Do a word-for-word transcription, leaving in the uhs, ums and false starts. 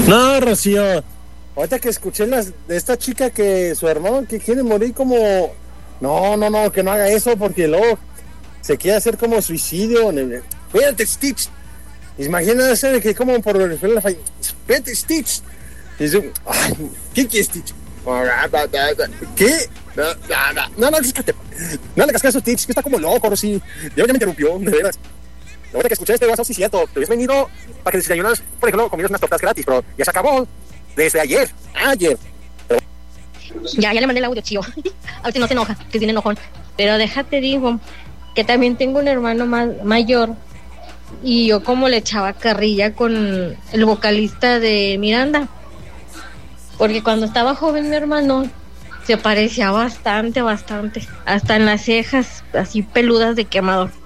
No, Rocío, ahorita que escuché las de esta chica que su hermano que quiere morir como... No, no, no, que no haga eso porque luego se quiere hacer como suicidio. Espérate, Stitch. Imagínate que como por la falla. Espérate, Stitch. Y dice, ay, ¿qué quieres, Stitch? ¿Qué? No, no, no, no, no, no le cascas a Stitch, que está como loco, Rosy. Ya me interrumpió, de veras. Ahorita que escuché este vaso, sí es cierto. Te habías venido para que desayunas, por ejemplo, comieras unas tortas gratis, pero ya se acabó. Desde ayer. Ayer. Pero... Ya, ya le mandé el audio, chío. A ver si no se enoja, que tiene enojón. Pero déjate, digo, que también tengo un hermano más mayor. Y yo como le echaba carrilla con el vocalista de Miranda. Porque cuando estaba joven mi hermano se parecía bastante, bastante. Hasta en las cejas, así peludas de quemador.